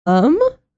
Um,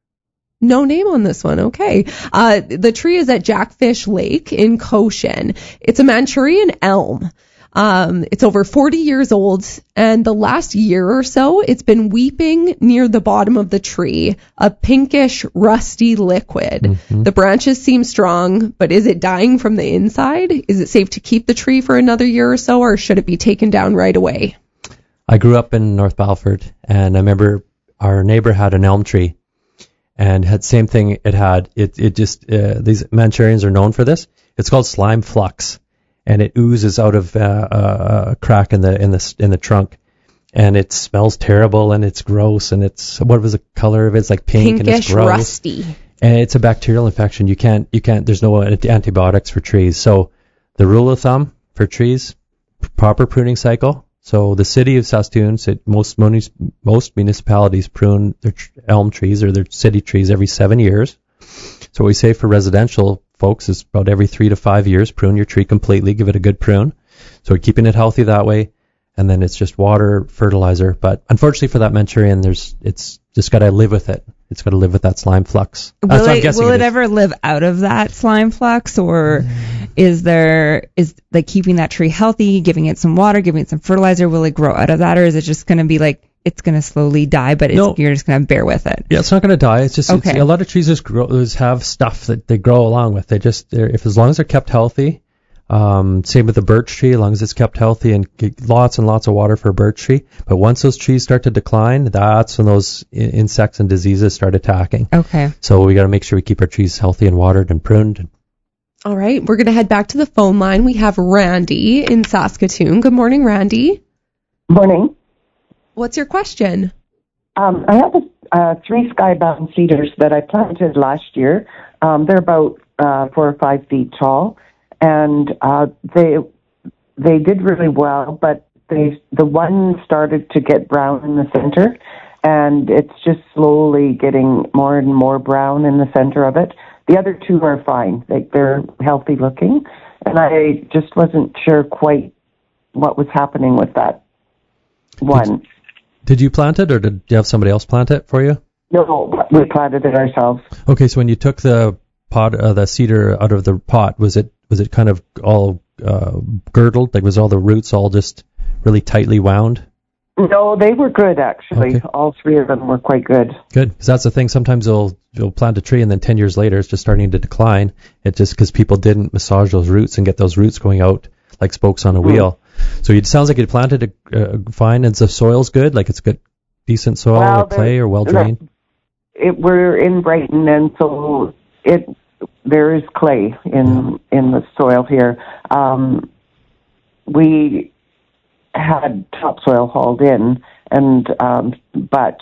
No name on this one. Okay. The tree is at Jackfish Lake in Cochin. It's a Manchurian elm. It's over 40 years old, and the last year or so, it's been weeping near the bottom of the tree, a pinkish, rusty liquid. Mm-hmm. The branches seem strong, but is it dying from the inside? Is it safe to keep the tree for another year or so, or should it be taken down right away? I grew up in North Battleford, and I remember our neighbor had an elm tree, and had same thing. It just these Manchurians are known for this. It's called slime flux. And it oozes out of a crack in the trunk, and it smells terrible, and it's gross, and what was the color of it? It's like pink, pinkish, and it's gross, rusty, and it's a bacterial infection. You can't. There's no antibiotics for trees. So the rule of thumb for trees, proper pruning cycle. So the city of Saskatoon, most municipalities prune their elm trees or their city trees every 7 years. So what we say for residential folks is about every 3 to 5 years, prune your tree completely, give it a good prune. So we're keeping it healthy that way. And then it's just water, fertilizer. But unfortunately for that Manchurian, it's just got to live with it. It's got to live with that slime flux. Will it ever live out of that slime flux, or is like keeping that tree healthy, giving it some water, giving it some fertilizer, will it grow out of that, or is it just going to be like it's going to slowly die, but you're just going to bear with it? Yeah, it's not going to die. It's just okay. A lot of trees just have stuff that they grow along with. As long as they're kept healthy. Same with the birch tree, as long as it's kept healthy and lots and lots of water for a birch tree. But once those trees start to decline, that's when those insects and diseases start attacking. Okay. So we got to make sure we keep our trees healthy and watered and pruned. All right, we're going to head back to the phone line. We have Randy in Saskatoon. Good morning, Randy. Morning. What's your question? I have 3 skybound cedars that I planted last year. They're about 4 or 5 feet tall. And they did really well, but the one started to get brown in the center, and it's just slowly getting more and more brown in the center of it. The other 2 are fine; they're healthy looking, and I just wasn't sure quite what was happening with that one. Did you plant it, or did you have somebody else plant it for you? No, we planted it ourselves. Okay, so when you took the cedar out of the pot, was it kind of all girdled? Like, was all the roots all just really tightly wound? No, they were good, actually. Okay. All 3 of them were quite good. Good, because that's the thing. Sometimes you'll plant a tree, and then 10 years later, it's just starting to decline. It's just because people didn't massage those roots and get those roots going out like spokes on a wheel. So it sounds like you planted it fine, and the soil's good? Like it's good, decent soil or clay or well-drained? We're in Brighton, and so there is clay in the soil here. We had topsoil hauled in, and but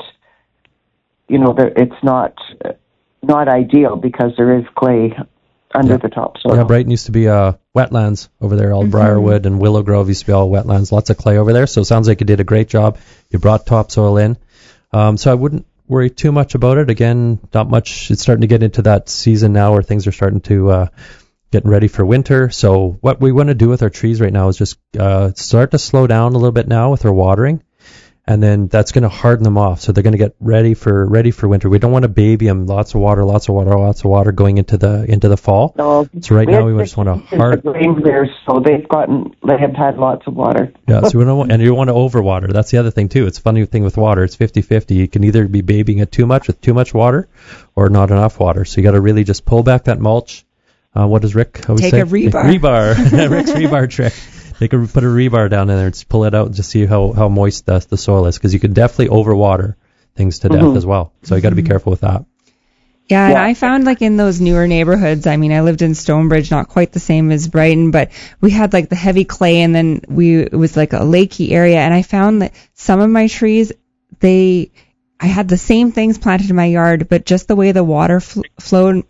it's not ideal because there is clay under the topsoil. Yeah, Brighton used to be wetlands over there. All Briarwood and Willow Grove used to be all wetlands. Lots of clay over there. So it sounds like you did a great job. You brought topsoil in. So I wouldn't worry too much about it. Again, not much. It's starting to get into that season now where things are starting to getting ready for winter. So what we want to do with our trees right now is just start to slow down a little bit now with our watering, and then that's going to harden them off. So they're going to get ready for winter. We don't want to baby them lots of water going into the fall. No, so right now we just want to harden. So they have had lots of water. Yeah, so you want to overwater. That's the other thing too. It's a funny thing with water. It's 50-50. You can either be babying it too much with too much water, or not enough water. So you got to really just pull back that mulch. What does Rick always say? Take a rebar. Rick's rebar trick. Put a rebar down in there and just pull it out and just see how moist the soil is, because you could definitely overwater things to death as well. So you got to be careful with that. Yeah, and I found like in those newer neighborhoods, I mean, I lived in Stonebridge, not quite the same as Brighton, but we had like the heavy clay, and then it was like a lakey area, and I found that some of my trees, I had the same things planted in my yard, but just the way the water flowed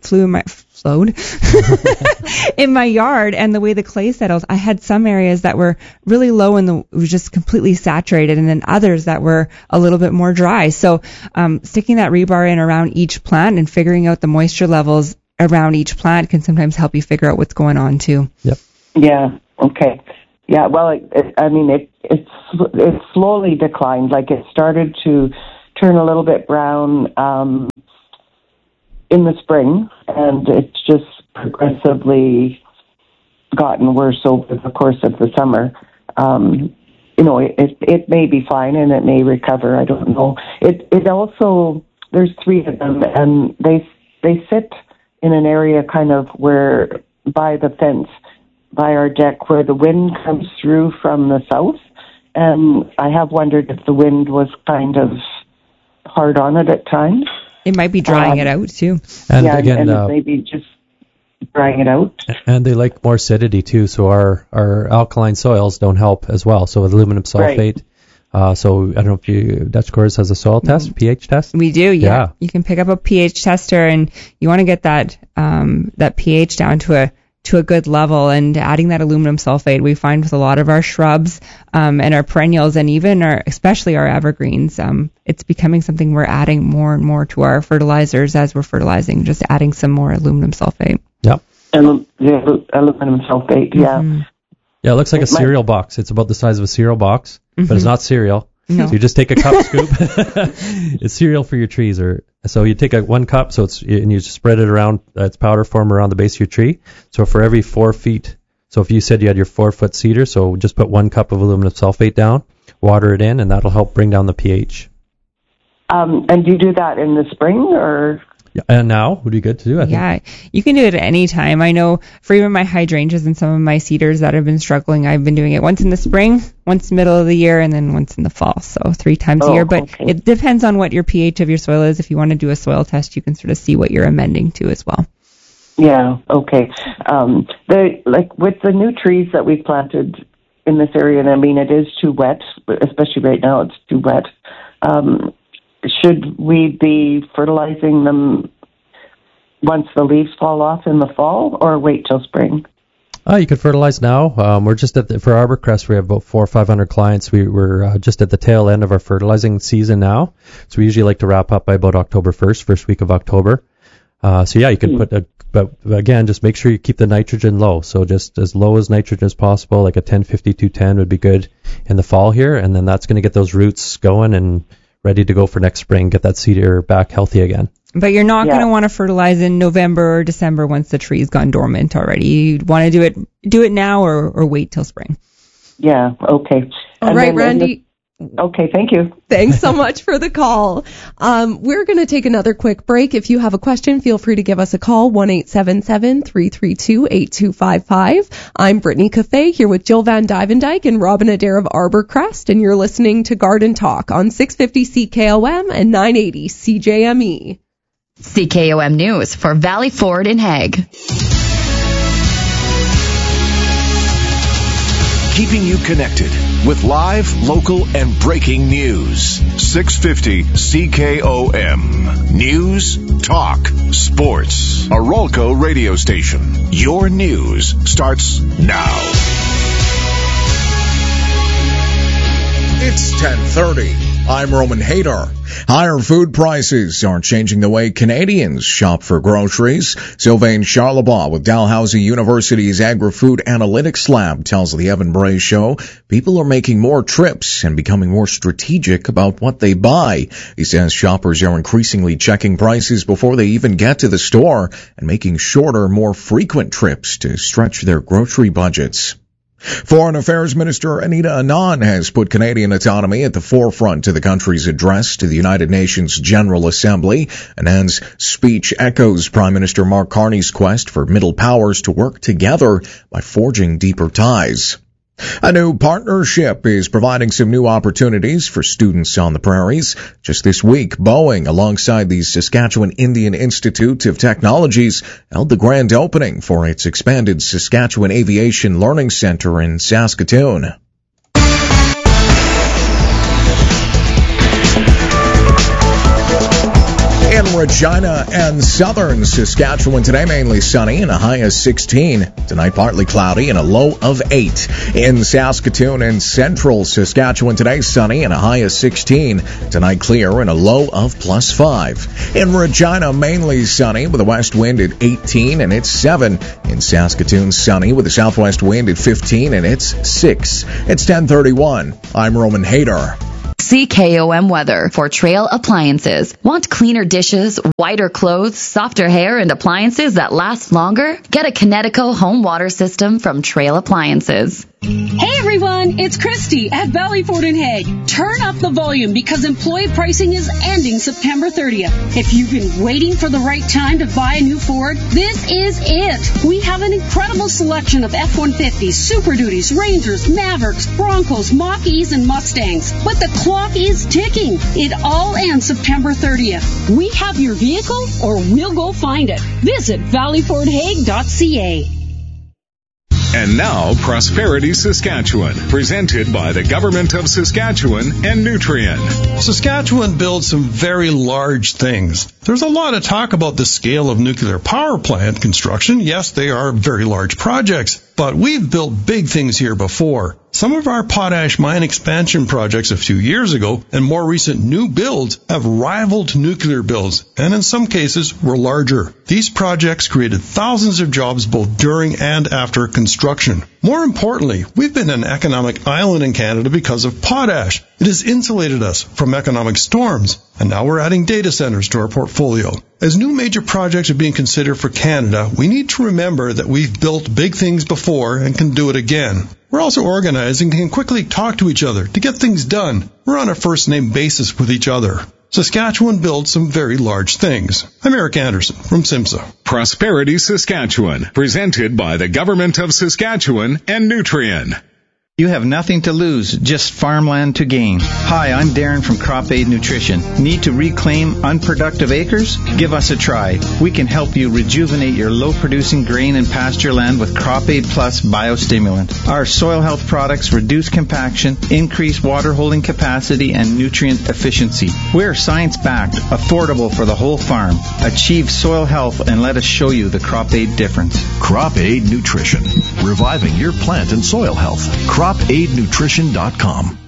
in my yard and the way the clay settles, I had some areas that were really low and it was just completely saturated, and then others that were a little bit more dry. So sticking that rebar in around each plant and figuring out the moisture levels around each plant can sometimes help you figure out what's going on too. Yep. Yeah. Okay. Yeah. Well, it slowly declined. Like it started to turn a little bit brown in the spring, and it's just progressively gotten worse over the course of the summer. It may be fine and it may recover. I don't know. It also, there's 3 of them, and they sit in an area kind of where, by the fence, by our deck, where the wind comes through from the south. And I have wondered if the wind was kind of hard on it at times. It might be drying it out too. And yeah, again, and maybe just drying it out. And they like more acidity too, so our alkaline soils don't help as well. So with aluminum sulfate. Right. So I don't know if Dutch Cores has a soil test, pH test? We do, yeah. You can pick up a pH tester, and you want to get that pH down to a good level, and adding that aluminum sulfate we find with a lot of our shrubs and our perennials, and even especially our evergreens. It's becoming something we're adding more and more to our fertilizers as we're fertilizing, just adding some more aluminum sulfate. Yep. The aluminum sulfate, yeah. Mm-hmm. Yeah, it looks like a cereal box. It's about the size of a cereal box, but it's not cereal. No. So you just take a cup scoop. It's cereal for your trees, so you take 1 cup, and you spread it around. It's powder form around the base of your tree. So for every 4 feet, so if you said you had your 4-foot cedar, so just put 1 cup of aluminum sulfate down, water it in, and that'll help bring down the pH. And do you do that in the spring or? Yeah, and now would be good to do, I think. Yeah, you can do it at any time. I know for even my hydrangeas and some of my cedars that have been struggling, I've been doing it once in the spring, once middle of the year, and then once in the fall. So 3 times a year. But It depends on what your pH of your soil is. If you want to do a soil test, you can sort of see what you're amending to as well. Yeah, okay. With the new trees that we've planted in this area, and I mean, it is too wet, especially right now, it's too wet. Should we be fertilizing them once the leaves fall off in the fall, or wait till spring? You can fertilize now. We're just for Arborcrest, we have about 400 or 500 clients. We're just at the tail end of our fertilizing season now. So we usually like to wrap up by about October 1st, first week of October. You can but again, just make sure you keep the nitrogen low. So just as low as nitrogen as possible, like a 10-50-210 would be good in the fall here. And then that's going to get those roots going and ready to go for next spring, get that cedar back healthy again. But you're not going to want to fertilize in November or December once the tree's gone dormant already. You want to do it now or wait till spring. Yeah, okay. All right, Randy. Okay, thank you. Thanks so much for the call. We're going to take another quick break. If you have a question, feel free to give us a call, 1-877-332-8255. I'm Brittany Cafe here with Jill Van Dyke and Robin Adair of Arborcrest, and you're listening to Garden Talk on 650 CKOM and 980 CJME. CKOM News for Valley Ford in Hague. Keeping you connected with live, local, and breaking news. 650 CKOM. News, talk, sports. A Rolco radio station. Your news starts now. It's 10:30. I'm Roman Hader. Higher food prices are changing the way Canadians shop for groceries. Sylvain Charlebois with Dalhousie University's Agri-Food Analytics Lab tells the Evan Bray Show people are making more trips and becoming more strategic about what they buy. He says shoppers are increasingly checking prices before they even get to the store and making shorter, more frequent trips to stretch their grocery budgets. Foreign Affairs Minister Anita Anand has put Canadian autonomy at the forefront of the country's address to the United Nations General Assembly. Anand's speech echoes Prime Minister Mark Carney's quest for middle powers to work together by forging deeper ties. A new partnership is providing some new opportunities for students on the prairies. Just this week, Boeing, alongside the Saskatchewan Indian Institute of Technologies, held the grand opening for its expanded Saskatchewan Aviation Learning Center in Saskatoon. In Regina and southern Saskatchewan today, mainly sunny and a high of 16. Tonight, partly cloudy and a low of 8. In Saskatoon and central Saskatchewan today, sunny and a high of 16. Tonight, clear and a low of +5. In Regina, mainly sunny with a west wind at 18 and it's 7. In Saskatoon, sunny with a southwest wind at 15 and it's 6. It's 10:31. I'm Roman Hader. CKOM weather for Trail Appliances. Want cleaner dishes, whiter clothes, softer hair, and appliances that last longer? Get a Kinetico home water system from Trail Appliances. Hey everyone, it's Christy at Valley Ford in Hague. Turn up the volume because employee pricing is ending September 30th. If you've been waiting for the right time to buy a new Ford, this is it. We have an incredible selection of F-150s, Super Duties, Rangers, Mavericks, Broncos, Mach-E's, and Mustangs. But the clock is ticking. It all ends September 30th. We have your vehicle or we'll go find it. Visit valleyfordhague.ca. And now, Prosperity Saskatchewan, presented by the Government of Saskatchewan and Nutrien. Saskatchewan builds some very large things. There's a lot of talk about the scale of nuclear power plant construction. Yes, they are very large projects, but we've built big things here before. Some of our potash mine expansion projects a few years ago and more recent new builds have rivaled nuclear builds, and in some cases were larger. These projects created thousands of jobs both during and after construction. More importantly, we've been an economic island in Canada because of potash. It has insulated us from economic storms, and now we're adding data centers to our portfolio. As new major projects are being considered for Canada, we need to remember that we've built big things before and can do it again. We're also organizing and can quickly talk to each other to get things done. We're on a first-name basis with each other. Saskatchewan builds some very large things. I'm Eric Anderson from SIMSA. Prosperity Saskatchewan, presented by the Government of Saskatchewan and Nutrien. You have nothing to lose, just farmland to gain. Hi, I'm Darren from Crop Aid Nutrition. Need to reclaim unproductive acres? Give us a try. We can help you rejuvenate your low-producing grain and pasture land with Crop Aid Plus biostimulant. Our soil health products reduce compaction, increase water holding capacity, and nutrient efficiency. We're science-backed, affordable for the whole farm. Achieve soil health and let us show you the Crop Aid difference. Crop Aid Nutrition, reviving your plant and soil health. CropAidNutrition.com.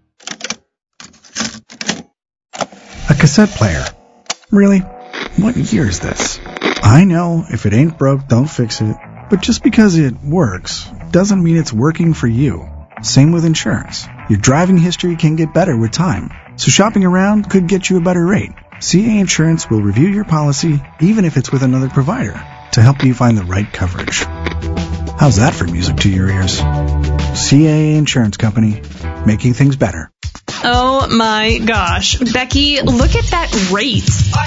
A cassette player. Really? What year is this? I know, if it ain't broke, don't fix it. But just because it works doesn't mean it's working for you. Same with insurance. Your driving history can get better with time. So shopping around could get you a better rate. CA Insurance will review your policy, even if it's with another provider, to help you find the right coverage. How's that for music to your ears? CAA Insurance Company, making things better. Oh my gosh. Becky, look at that rate.